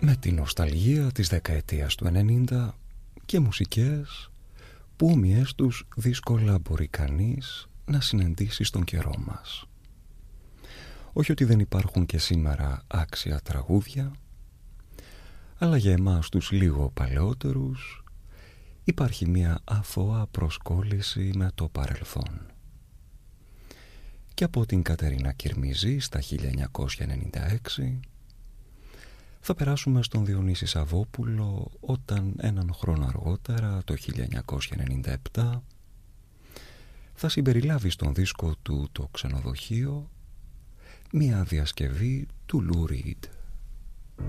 με την νοσταλγία της δεκαετίας του 90 και μουσικές που όμοιες τους δύσκολα μπορεί κανείς να συναντήσει στον καιρό μας. Όχι ότι δεν υπάρχουν και σήμερα άξια τραγούδια, αλλά για εμάς τους λίγο παλαιότερους υπάρχει μια αθώα προσκόλληση με το παρελθόν. Και από την Κατερίνα Κυρμιζή στα 1996 θα περάσουμε στον Διονύση Σαββόπουλο όταν έναν χρόνο αργότερα, το 1997, θα συμπεριλάβει στον δίσκο του «Το Ξενοδοχείο» μια διασκευή του Lou Reed.